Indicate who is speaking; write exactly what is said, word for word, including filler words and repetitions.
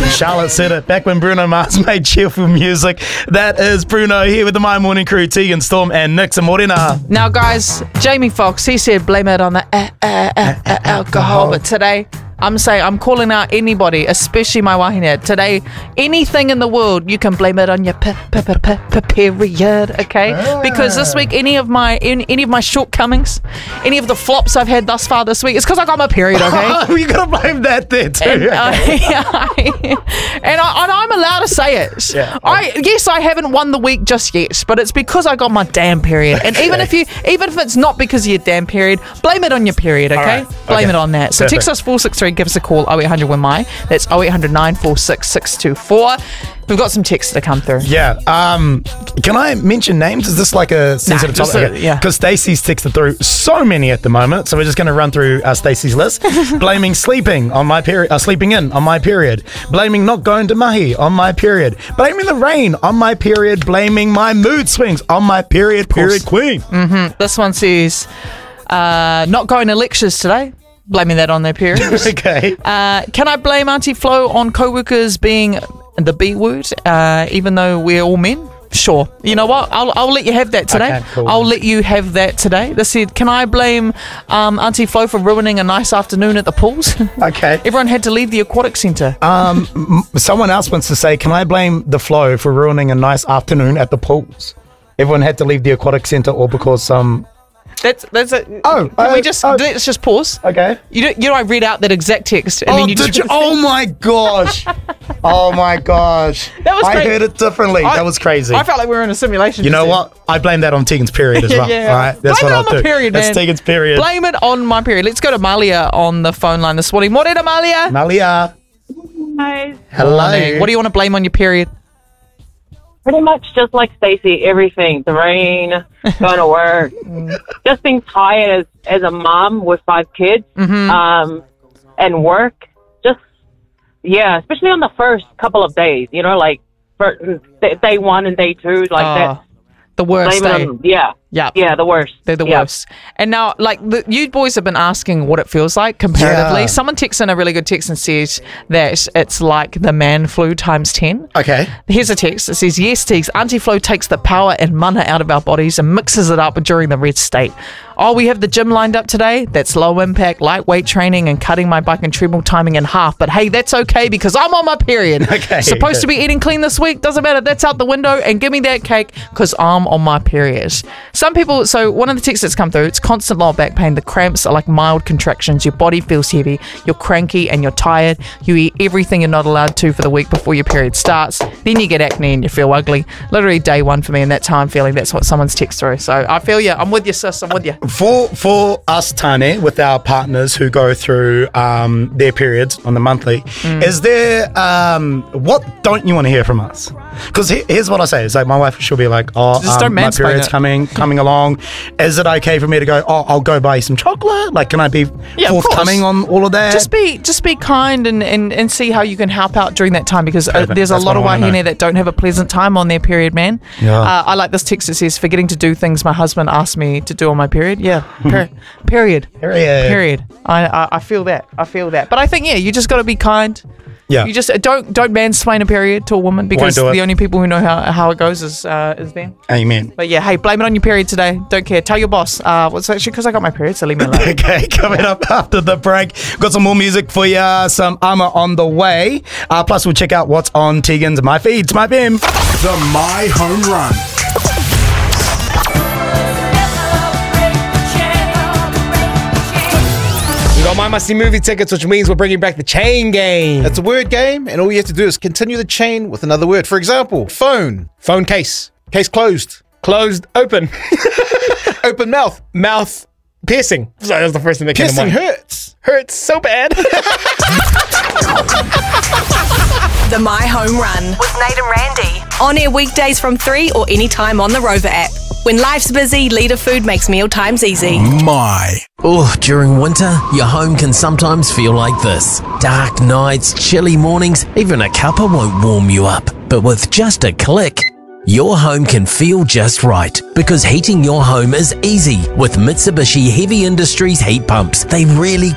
Speaker 1: Charlotte said it. Back when Bruno Mars made cheerful music. That is Bruno here with the My Morning Crew, Tegan, Storm and Nix and Morena.
Speaker 2: Now, guys, Jamie Foxx, he said blame it on the uh, uh, uh, uh, alcohol. But today, I'm saying, I'm calling out anybody, especially my wahine. Today, anything in the world, you can blame it on your p- p- p- p- p- period, okay? Ah. Because this week, any of my any, any of my shortcomings, any of the flops I've had thus far this week, it's because I got my period, okay?
Speaker 1: You gotta blame that there too.
Speaker 2: And, uh, and, I, and I'm allowed to say it.
Speaker 1: Yeah.
Speaker 2: I yes, I haven't won the week just yet, but it's because I got my damn period. And even if you, even if it's not because of your damn period, blame it on your period, okay?
Speaker 1: Right.
Speaker 2: Blame
Speaker 1: okay.
Speaker 2: it on that. So
Speaker 1: Perfect.
Speaker 2: text us four six three. Give us a call, oh eight hundred W M I. That's oh eight hundred nine four six six two four. We've got some texts to come through.
Speaker 1: Yeah. Um, can I mention names? Is this like a sensitive
Speaker 2: nah,
Speaker 1: topic?
Speaker 2: A, yeah.
Speaker 1: Because Stacey's texted through so many at the moment, so we're just going to run through uh, Stacey's list. Blaming sleeping on my period, uh, sleeping in on my period. Blaming not going to mahi on my period. Blaming the rain on my period. Blaming my mood swings on my period. Period queen.
Speaker 2: Mm-hmm. This one says uh, not going to lectures today. Blaming that on their periods.
Speaker 1: Okay.
Speaker 2: Uh, can I blame Auntie Flo on co-workers being the B word, uh, even though we're all men? Sure. You know what? I'll I'll let you have that today.
Speaker 1: Okay, cool.
Speaker 2: I'll let you have that today. This said, can I blame um, Auntie Flo for ruining a nice afternoon at the pools?
Speaker 1: Okay.
Speaker 2: Everyone had to leave the aquatic centre.
Speaker 1: Um, m- someone else wants to say, can I blame the flow for ruining a nice afternoon at the pools? Everyone had to leave the aquatic centre, or because some.
Speaker 2: That's that's it.
Speaker 1: Oh,
Speaker 2: can
Speaker 1: uh,
Speaker 2: we just
Speaker 1: oh.
Speaker 2: let's just pause?
Speaker 1: Okay.
Speaker 2: You know, you know, I read out that exact text, and
Speaker 1: Oh,
Speaker 2: then you
Speaker 1: did
Speaker 2: just
Speaker 1: you? Oh my gosh! Oh my gosh!
Speaker 2: That was
Speaker 1: I
Speaker 2: crazy.
Speaker 1: heard it differently.
Speaker 2: I,
Speaker 1: that was crazy.
Speaker 2: I felt like we were in a simulation.
Speaker 1: You know
Speaker 2: just
Speaker 1: what? I blame that on Tegan's period as well.
Speaker 2: yeah.
Speaker 1: All right, that's
Speaker 2: Blame
Speaker 1: what
Speaker 2: it
Speaker 1: I'll
Speaker 2: on my
Speaker 1: do.
Speaker 2: period,
Speaker 1: That's
Speaker 2: man.
Speaker 1: Tegan's period.
Speaker 2: Blame it on my period. Let's go to Malia on the phone line this morning. Morena, Malia.
Speaker 1: Malia.
Speaker 3: Hi.
Speaker 1: Hello.
Speaker 2: What do you want to blame on your period?
Speaker 3: Pretty much just like Stacey, everything. The rain, going to work, just being tired as, as a mom with five kids,
Speaker 2: Mm-hmm.
Speaker 3: um, and work. Just, yeah, especially on the first couple of days, you know, like for day one and day two, like
Speaker 2: Oh,
Speaker 3: that.
Speaker 2: the worst
Speaker 3: Blame it
Speaker 2: day.
Speaker 3: on- yeah.
Speaker 2: Yeah.
Speaker 3: Yeah, the worst.
Speaker 2: They're the
Speaker 3: Yeah.
Speaker 2: worst. And now, like, the, you boys have been asking what it feels like comparatively.
Speaker 1: Yeah.
Speaker 2: Someone texts in a really good text and says that it's like the man flu times ten.
Speaker 1: Okay.
Speaker 2: Here's a text. It says, yes, Teagues, Auntie Flo takes the power and mana out of our bodies and mixes it up during the red state. Oh, we have the gym lined up today. That's low impact, lightweight training and cutting my bike and treadmill timing in half. But hey, that's okay because I'm on my period.
Speaker 1: Okay.
Speaker 2: Supposed to be eating clean this week. Doesn't matter. That's out the window. And give me that cake because I'm on my period. Some people, so one of the texts that's come through, it's constant lower back pain. The cramps are like mild contractions. Your body feels heavy. You're cranky and you're tired. You eat everything you're not allowed to for the week before your period starts. Then you get acne and you feel ugly. Literally day one for me, and that's how I'm feeling. That's what someone's text through. So I feel you. I'm with you, sis. I'm with you.
Speaker 1: For for us, Tane, with our partners who go through um, their periods on the monthly,
Speaker 2: Mm.
Speaker 1: is there um, what don't you want to hear from us? Because he, here's what I say: it's like my wife, she'll be like, "Oh,
Speaker 2: Just
Speaker 1: um,
Speaker 2: don't
Speaker 1: my
Speaker 2: mansplain
Speaker 1: period's
Speaker 2: it.
Speaker 1: coming coming along. Is it okay for me to go? Oh, I'll go buy you some chocolate. Like, can I be
Speaker 2: Yeah, of
Speaker 1: forthcoming
Speaker 2: course.
Speaker 1: on all of that?
Speaker 2: Just be just be kind and, and, and see how you can help out during that time because uh,
Speaker 1: Perfect.
Speaker 2: there's a
Speaker 1: That's
Speaker 2: lot of
Speaker 1: what I wanna
Speaker 2: wahine
Speaker 1: know.
Speaker 2: that don't have a pleasant time on their period, man.
Speaker 1: Yeah.
Speaker 2: Uh, I like this text that says, forgetting to do things my husband asked me to do on my period. Yeah, per- period.
Speaker 1: Period.
Speaker 2: Period. I, I I feel that. I feel that. But I think, yeah, you just got to be kind.
Speaker 1: Yeah.
Speaker 2: You just uh, don't don't mansplain a period to a woman because
Speaker 1: do it.
Speaker 2: the only people who know how, how it goes is uh, is them.
Speaker 1: Amen.
Speaker 2: But yeah, hey, blame it on your period today. Don't care. Tell your boss. Uh, what's actually because I got my period, so leave me alone.
Speaker 1: Okay, coming up after the break, got some more music for you, some Armour on the way. Uh, plus, we'll check out what's on Tegan's My Feeds, My Bim.
Speaker 4: The My Home Run.
Speaker 5: We got My Musty Movie tickets, which means we're bringing back the chain game.
Speaker 6: It's a word game, and all you have to do is continue the chain with another word. For example, phone.
Speaker 5: Phone case.
Speaker 6: Case closed.
Speaker 5: Closed, open.
Speaker 6: Open mouth.
Speaker 5: Mouth piercing. Sorry, that was the first thing that came to
Speaker 6: Piercing
Speaker 5: mind.
Speaker 6: hurts.
Speaker 5: Hurts so bad.
Speaker 7: The My Home Run with Nate and Randy. On air weekdays from three or anytime on the Rover app. When life's busy, Leader Food makes meal times easy.
Speaker 4: My.
Speaker 8: Oh, during winter, your home can sometimes feel like this. Dark nights, chilly mornings, even a cuppa won't warm you up. But with just a click, your home can feel just right, because heating your home is easy with Mitsubishi Heavy Industries heat pumps. They really